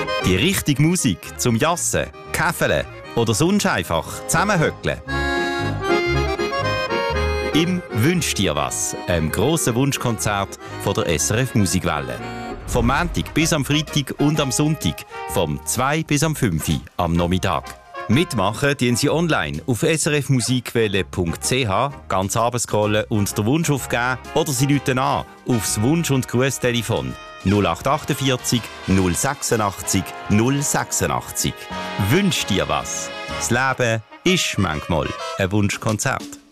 Die richtige Musik zum Jassen, Käfeln oder sonst einfach zusammenhöckeln. Im «Wünsch dir was», einem grossen Wunschkonzert von der SRF Musikwelle. Vom Montag bis am Freitag und am Sonntag, vom 2 bis am 5 Uhr am Nachmittag. Mitmachen tun Sie online auf srfmusikwelle.ch, ganz runterscrollen und den Wunsch aufgeben oder Sie rufen an aufs Wunsch- und Grußtelefon 0848 086 086. Wünsch dir was. Das Leben ist manchmal ein Wunschkonzert.